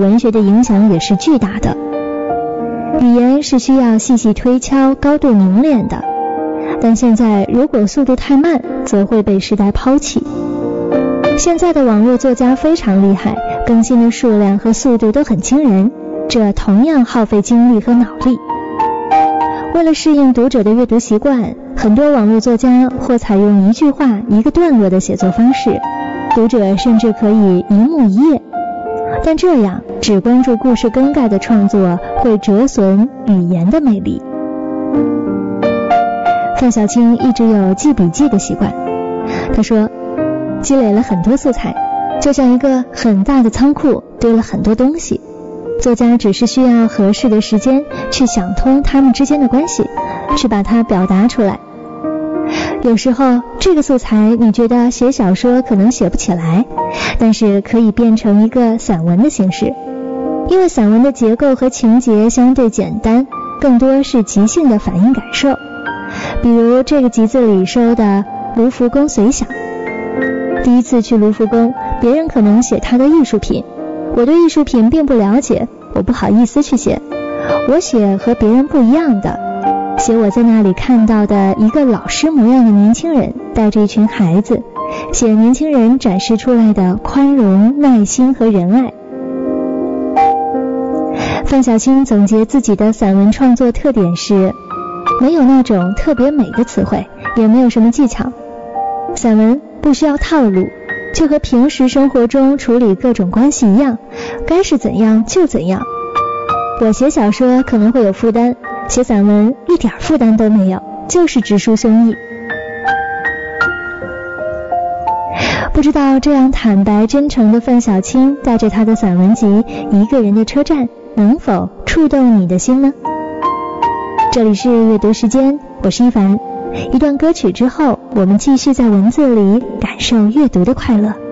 文学的影响也是巨大的。语言是需要细细推敲、高度凝练的，但现在如果速度太慢，则会被时代抛弃。现在的网络作家非常厉害，更新的数量和速度都很惊人，这同样耗费精力和脑力。为了适应读者的阅读习惯，很多网络作家或采用一句话一个段落的写作方式，读者甚至可以一幕一页，但这样只关注故事梗概的创作会折损语言的魅力。范小青一直有记笔记的习惯，他说，积累了很多素材，就像一个很大的仓库，堆了很多东西，作家只是需要合适的时间去想通他们之间的关系，去把它表达出来。有时候这个素材你觉得写小说可能写不起来，但是可以变成一个散文的形式，因为散文的结构和情节相对简单，更多是即兴的反映感受。比如这个集子里收的卢浮宫随想，第一次去卢浮宫，别人可能写他的艺术品，我对艺术品并不了解，我不好意思去写，我写和别人不一样的，写我在那里看到的一个老师模样的年轻人带着一群孩子，写年轻人展示出来的宽容、耐心和仁爱。范小青总结自己的散文创作特点是，没有那种特别美的词汇，也没有什么技巧，散文不需要套路，就和平时生活中处理各种关系一样，该是怎样就怎样。我写小说可能会有负担，写散文一点负担都没有，就是直抒胸臆。不知道这样坦白真诚的范小青带着他的散文集《一个人的车站》能否触动你的心呢？这里是阅读时间，我是一凡。一段歌曲之后，我们继续在文字里感受阅读的快乐。